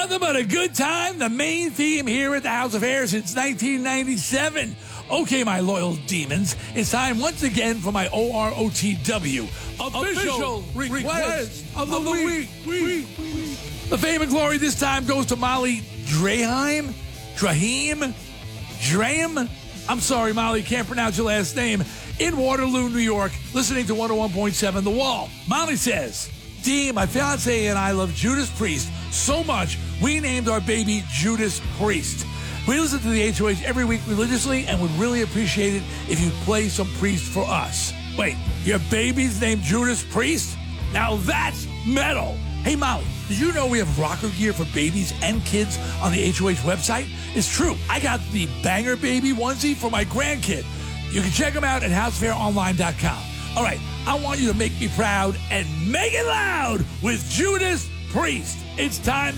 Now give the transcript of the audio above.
Nothing but a good time. The main theme here at the House of Hair since 1997. Okay, my loyal demons, it's time once again for my OROTW, official request of the week. The fame and glory this time goes to Molly Draham. I'm sorry, Molly, can't pronounce your last name. In Waterloo, New York, listening to 101.7 The Wall. Molly says, Dee, my fiance and I love Judas Priest so much, we named our baby Judas Priest. We listen to the HOH every week religiously and would really appreciate it if you'd play some Priest for us. Wait, your baby's named Judas Priest? Now that's metal. Hey, Molly, did you know we have rocker gear for babies and kids on the HOH website? It's true. I got the Banger Baby onesie for my grandkid. You can check them out at housefaironline.com. All right, I want you to make me proud and make it loud with Judas Priest. It's time